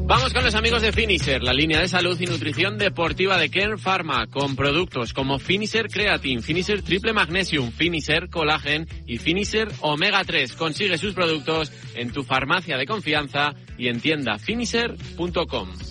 Vamos con los amigos de Finisher, la línea de salud y nutrición deportiva de Kern Pharma, con productos como Finisher Creatine, Finisher Triple Magnesium, Finisher Collagen y Finisher Omega 3. Consigue sus productos en tu farmacia de confianza y en tienda finisher.com.